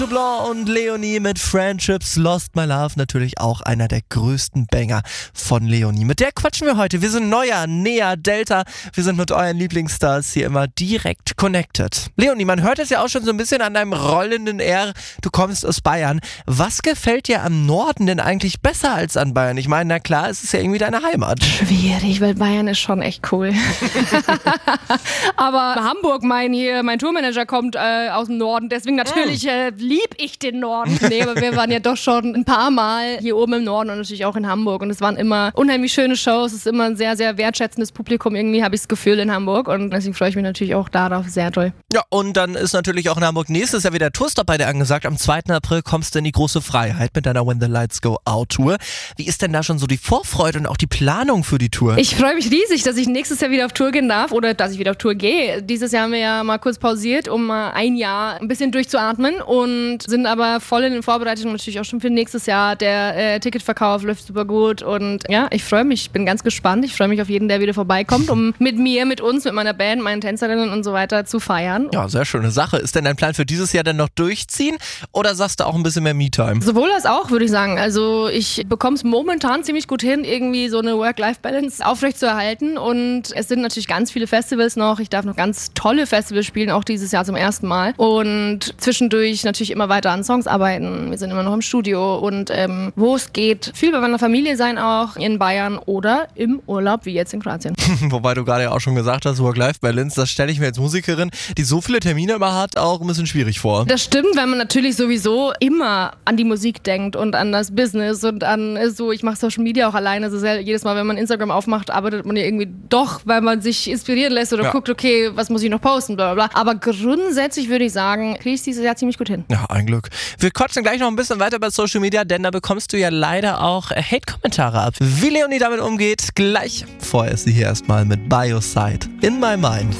Blanc und Leonie mit Friendships Lost My Love, natürlich auch einer der größten Banger von Leonie. Mit der quatschen wir heute. Wir sind Neujahr, Nea, Delta. Wir sind mit euren Lieblingsstars hier immer direkt connected. Leonie, man hört es ja auch schon so ein bisschen an deinem rollenden R. Du kommst aus Bayern. Was gefällt dir am Norden denn eigentlich besser als an Bayern? Ich meine, na klar, es ist ja irgendwie deine Heimat. Schwierig, weil Bayern ist schon echt cool. Aber Hamburg, mein Tourmanager kommt aus dem Norden, deswegen natürlich lieb ich den Norden. Nee, aber wir waren ja doch schon ein paar Mal hier oben im Norden und natürlich auch in Hamburg und es waren immer unheimlich schöne Shows. Es ist immer ein sehr, sehr wertschätzendes Publikum, irgendwie habe ich das Gefühl in Hamburg und deswegen freue ich mich natürlich auch darauf, sehr toll. Ja, und dann ist natürlich auch in Hamburg nächstes Jahr wieder Tourstop bei dir angesagt. Am 2. April kommst du in die große Freiheit mit deiner When the Lights Go Out Tour. Wie ist denn da schon so die Vorfreude und auch die Planung für die Tour? Ich freue mich riesig, dass ich nächstes Jahr wieder auf Tour gehen darf oder dass ich wieder auf Tour gehe. Dieses Jahr haben wir ja mal kurz pausiert, um mal ein Jahr ein bisschen durchzuatmen und sind aber voll in den Vorbereitungen natürlich auch schon für nächstes Jahr. Der Ticketverkauf läuft super gut und ja, ich freue mich, ich bin ganz gespannt. Ich freue mich auf jeden, der wieder vorbeikommt, um mit mir, mit uns, mit meiner Band, meinen Tänzerinnen und so weiter zu feiern. Ja, sehr schöne Sache. Ist denn dein Plan für dieses Jahr denn noch durchziehen oder sagst du auch ein bisschen mehr Me-Time? Sowohl als auch, würde ich sagen. Also ich bekomme es momentan ziemlich gut hin, irgendwie so eine Work-Life-Balance aufrechtzuerhalten und es sind natürlich ganz viele Festivals noch. Ich darf noch ganz tolle Festivals spielen, auch dieses Jahr zum ersten Mal und zwischendurch natürlich immer weiter an Songs arbeiten. Wir sind immer noch im Studio und wo es geht, viel bei meiner Familie sein auch, in Bayern oder im Urlaub, wie jetzt in Kroatien. Wobei du gerade ja auch schon gesagt hast, Work-Life-Balance, das stelle ich mir als Musikerin, die so viele Termine immer hat, auch ein bisschen schwierig vor. Das stimmt, weil man natürlich sowieso immer an die Musik denkt und an das Business und an so, ich mache Social Media auch alleine, also jedes Mal, wenn man Instagram aufmacht, arbeitet man ja irgendwie doch, weil man sich inspirieren lässt oder guckt, okay, was muss ich noch posten, bla bla bla. Aber grundsätzlich würde ich sagen, kriege ich dieses Jahr ziemlich gut hin. Ja, ein Glück. Wir quatschen gleich noch ein bisschen weiter bei Social Media, denn da bekommst du ja leider auch Hate-Kommentare ab. Wie Leonie damit umgeht, gleich. Vorher ist sie hier erstmal mit Bioside in My Mind.